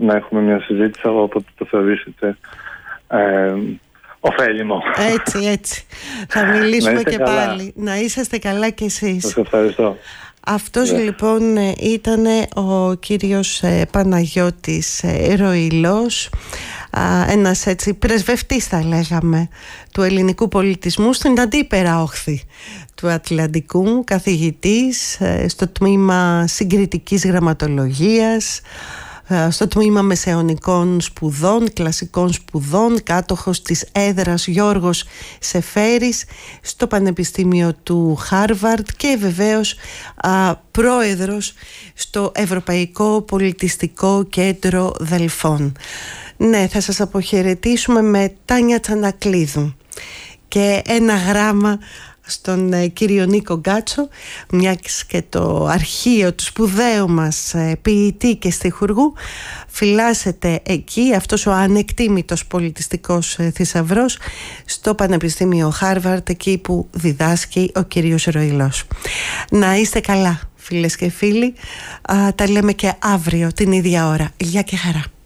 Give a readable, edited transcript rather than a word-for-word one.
να έχουμε μια συζήτηση, όποτε το θεωρήσετε ωφέλιμο. Έτσι. Θα μιλήσουμε και καλά. Πάλι. Να είσαστε καλά κι εσείς. Σας ευχαριστώ. Αυτός λοιπόν ήταν ο κύριος Παναγιώτης Ροηλός, ένας έτσι πρεσβευτής θα λέγαμε του ελληνικού πολιτισμού στην αντίπερα όχθη του Ατλαντικού, καθηγητής στο τμήμα συγκριτικής γραμματολογίας, στο τμήμα μεσαιωνικών σπουδών, κλασικών σπουδών, κάτοχος της έδρας Γιώργος Σεφέρης στο Πανεπιστήμιο του Χάρβαρντ και βεβαίως πρόεδρος στο Ευρωπαϊκό Πολιτιστικό Κέντρο Δελφών. Ναι, θα σας αποχαιρετήσουμε με Τάνια Τσανακλίδου και ένα γράμμα στον κύριο Νίκο Γκάτσο, μιας και το αρχείο του σπουδαίου μας ποιητή και στιχουργού φυλάσσεται εκεί, αυτός ο ανεκτήμητος πολιτιστικός θησαυρός, στο Πανεπιστήμιο Χάρβαρντ, εκεί που διδάσκει ο κύριος Ροηλός. Να είστε καλά φίλες και φίλοι, τα λέμε και αύριο την ίδια ώρα. Γεια και χαρά.